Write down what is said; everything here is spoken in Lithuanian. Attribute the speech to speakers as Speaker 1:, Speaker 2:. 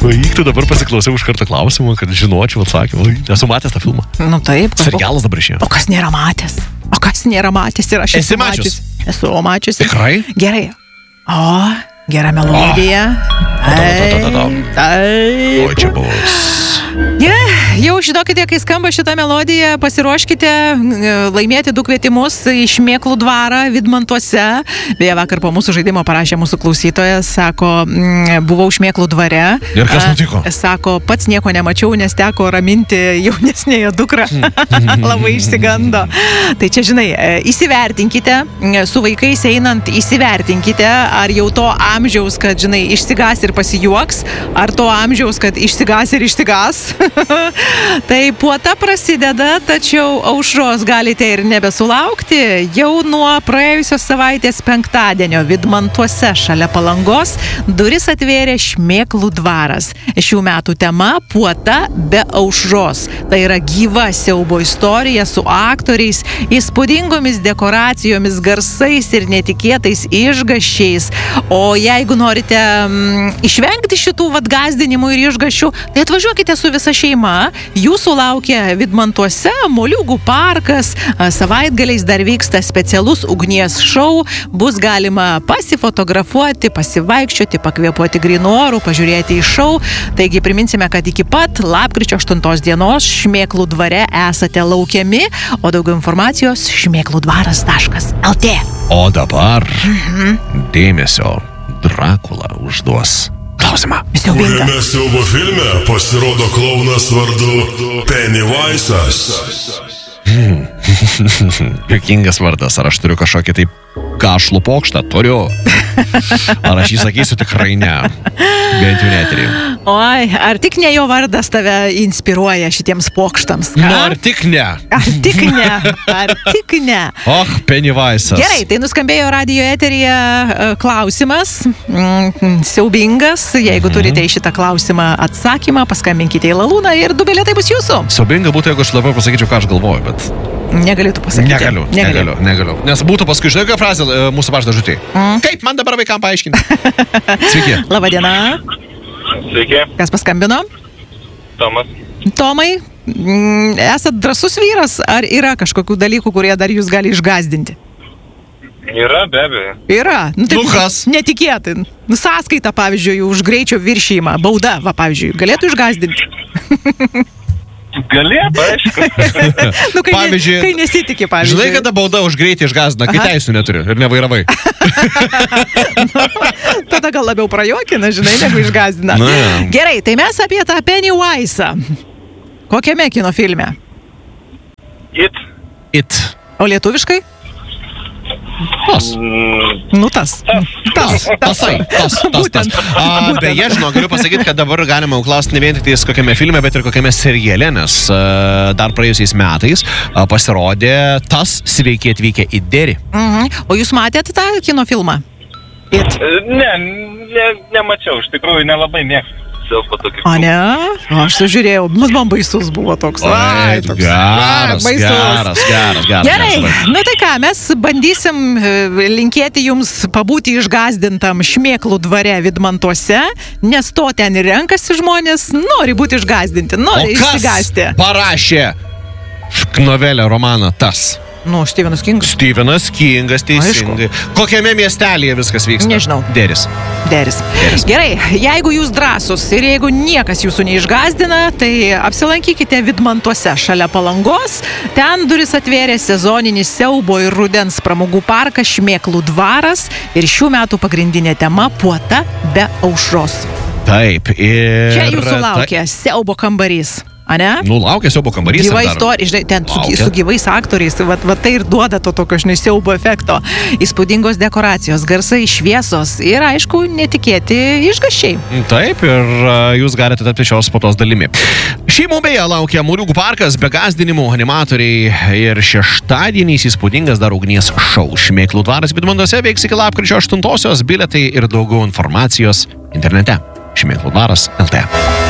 Speaker 1: Įktų dabar pasiklausiau iš karto klausimą, kad žinočiau atsakymą. Esu matęs tą filmą.
Speaker 2: Nu taip.
Speaker 1: Serialas dabar išėjo.
Speaker 2: O kas nėra matęs? Ir aš
Speaker 1: Esi mačius?
Speaker 2: Esu mačius.
Speaker 1: Tikrai?
Speaker 2: Gerai. O, gera melodija.
Speaker 1: O, čia bus.
Speaker 2: Jau žinokite, kai skamba šitą melodiją, pasiruoškite laimėti 2 kvietimus į Šmėklų dvarą Vidmantuose. Beje, vakar po mūsų žaidimo parašė mūsų klausytojas, sako, buvau Šmėklų dvare.
Speaker 1: Ir kas nutiko?
Speaker 2: Sako, pats nieko nemačiau, nes teko raminti jaunesnėje dukrą. Labai išsigando. Tai čia, žinai, įsivertinkite, su vaikais einant įsivertinkite, ar jau to amžiaus, kad, žinai, išsigas ir pasijuoks, ar to amžiaus, kad išsigas ir išsigas. Tai puota prasideda, tačiau aušros galite ir nebesulaukti. Jau nuo praėjusios savaitės penktadienio Vidmantuose šalia Palangos duris atvėrė Šmėklų dvaras. Šių metų tema – puota be aušros. Tai yra gyva siaubo istorija su aktoriais, įspūdingomis dekoracijomis, garsais ir netikėtais išgąsčiais. O jeigu norite išvengti šitų gąsdinimų ir išgąsčių, tai atvažiuokite su visa šeima. Jūsų laukia Vidmantuose moliūgų parkas, savaitgaliais dar vyksta specialus ugnies šou, bus galima pasifotografuoti, pasivaikščioti, pakvėpuoti grynu oru, pažiūrėti į šou. Taigi priminsime, kad iki pat lapkričio 8 dienos Šmėklų dvare esate laukiami, o daugiau informacijos šmėkludvaras.lt.
Speaker 1: O dabar dėmesio, Drakula užduos klausimą.
Speaker 3: Kuriame siaubo filme pasirodo klounas vardu Pennywise'as?
Speaker 1: Juokingas vardas. Ar aš turiu kažkokį tai kašlų pokštą? Turiu. Ar aš jį sakysiu? Tikrai ne. Bent jau neterį.
Speaker 2: Oi, ar tik ne jo vardas tave inspiruoja šitiems pokštams?
Speaker 1: Nu, ar tik ne?
Speaker 2: Ar tik ne?
Speaker 1: Och, Pennywise'as.
Speaker 2: Gerai, tai nuskambėjo radijo eteryje klausimas. Siaubingas. Jeigu turite į šitą klausimą atsakymą, paskambinkite į Lalūną ir 2 bilietai bus jūsų.
Speaker 1: Siaubinga būtų, jeigu aš labiau pasakyčiau, ką aš galvoju, bet...
Speaker 2: Negalėtų pasakyti.
Speaker 1: Negaliu. Nes būtų paskui, žinai, ką frazė mūsų pašto žutį. Kaip man dabar vaikam paaiškinti? Sveiki.
Speaker 2: Labadiena.
Speaker 4: Sveiki.
Speaker 2: Kas paskambino?
Speaker 4: Tomas.
Speaker 2: Tomai, esat drąsus vyras, ar yra kažkokių dalykų, kurie dar jūs gali išgąsdinti?
Speaker 4: Yra, be abejo.
Speaker 2: Yra.
Speaker 1: Nu kas?
Speaker 2: Netikėtai. Sąskaita, pavyzdžiui, už greičio viršijimą. Bauda, pavyzdžiui, galėtų išgąsdinti?
Speaker 4: Galėtų, aišku.
Speaker 2: Kai nesitikė, pavyzdžiui.
Speaker 1: Žinai, kada bauda už greitį išgąsdina, kai teisų neturi ir nevairavai.
Speaker 2: Tada gal labiau prajuokina, žinai, negu išgąsdina. Gerai, tai mes apie tą Pennywise'ą. Kokiame kino filme?
Speaker 4: It.
Speaker 2: O lietuviškai?
Speaker 1: Tas.
Speaker 2: Nu tas.
Speaker 1: Būtent. Beje, žinau, galiu pasakyti, kad dabar galima klausti ne vien tik tais kokiame filme, bet ir kokiame seriale, nes dar praėjusiais metais pasirodė Tas sveiki atvykę į Derį.
Speaker 2: O jūs matėte tą kino filmą?
Speaker 4: Nemačiau, iš tikrųjų nelabai mėgstu.
Speaker 2: O ne? Aš sužiūrėjau, man baisus buvo toks.
Speaker 1: Geras.
Speaker 2: Gerai, nu tai ką, mes bandysim linkėti jums pabūti išgąsdintam Šmėklų dvare Vidmantuose, nes to ten ir renkasi žmonės, nori būti išgąsdinti, nori išsigąsti.
Speaker 1: O kas parašė novelę, romaną Tas?
Speaker 2: Nu, Stevenas Kingas.
Speaker 1: Stevenas Kingas, teisingai. Kokiame miestelėje viskas vyksta?
Speaker 2: Nežinau.
Speaker 1: Deris.
Speaker 2: Gerai, jeigu jūs drąsus ir jeigu niekas jūsų neišgąsdina, tai apsilankykite Vidmantuose šalia Palangos. Ten duris atvėrė sezoninis siaubo ir rudens pramogų parkas Šmėklų dvaras ir šių metų pagrindinė tema – puota be aušros.
Speaker 1: Taip, ir...
Speaker 2: Čia jūsų laukia siaubo kambarys. Ane?
Speaker 1: Nu, laukia siaubo kambarys.
Speaker 2: Gyva istorija, žinai, ten su gyvais aktoriais, va tai ir duoda to tokio, žinai, siaubo efekto. Įspūdingos dekoracijos, garsai, šviesos ir, aišku, netikėti išgąsčiai.
Speaker 1: Taip, ir jūs galite tapti šios puotos dalimi. Šeimų beje laukia moliūgų parkas, be gąsdinimų, animatoriai ir šeštadieniais įspūdingas dar ugnies šou. Šmėklų dvaras Vidmantuose veiks iki lapkričio 8-osios, bilietai ir daugiau informacijos internete. šmėkludvaras.lt